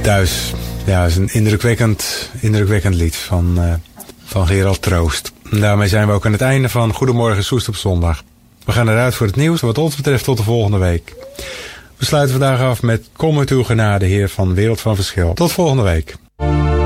Thuis. Ja, dat is een indrukwekkend lied van Gerald Troost. Daarmee zijn we ook aan het einde van Goedemorgen Soest op zondag. We gaan eruit voor het nieuws. Wat ons betreft tot de volgende week. We sluiten vandaag af met Kom met uw genade, Heer van Wereld van Verschil. Tot volgende week.